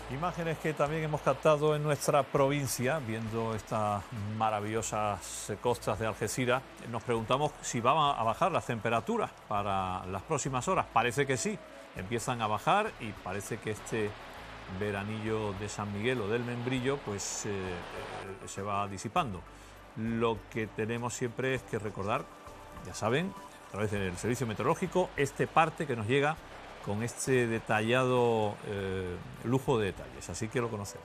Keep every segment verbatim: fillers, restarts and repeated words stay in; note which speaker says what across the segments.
Speaker 1: Imágenes que también hemos captado en nuestra provincia, viendo estas maravillosas costas de Algeciras. Nos preguntamos si van a bajar las temperaturas para las próximas horas. Parece que sí, empiezan a bajar y parece que este veranillo de San Miguel o del Membrillo pues eh, eh, se va disipando. Lo que tenemos siempre es que recordar, ya saben, a través del servicio meteorológico, este parte que nos llega con este detallado eh, lujo de detalles, así que lo conocemos.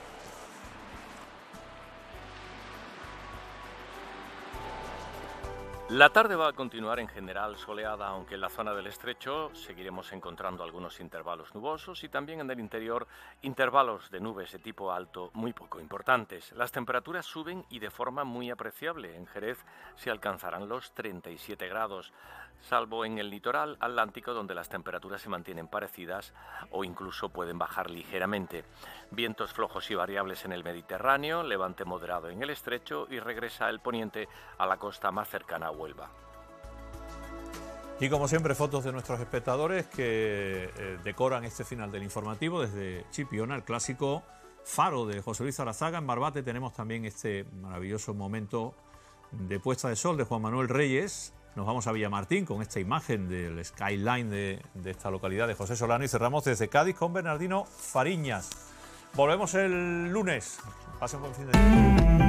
Speaker 2: La tarde va a continuar en general soleada, aunque en la zona del estrecho seguiremos encontrando algunos intervalos nubosos y también en el interior intervalos de nubes de tipo alto muy poco importantes. Las temperaturas suben y de forma muy apreciable. En Jerez se alcanzarán los treinta y siete grados, salvo en el litoral atlántico, donde las temperaturas se mantienen parecidas o incluso pueden bajar ligeramente. Vientos flojos y variables en el Mediterráneo, levante moderado en el estrecho y regresa el poniente a la costa más cercana a Huelva.
Speaker 1: Y como siempre, fotos de nuestros espectadores que eh, decoran este final del informativo desde Chipiona, el clásico faro de José Luis Zarazaga. En Barbate tenemos también este maravilloso momento de puesta de sol de Juan Manuel Reyes. Nos vamos a Villamartín con esta imagen del skyline de, de esta localidad de José Solano y cerramos desde Cádiz con Bernardino Fariñas. Volvemos el lunes. Pasen buen fin de semana.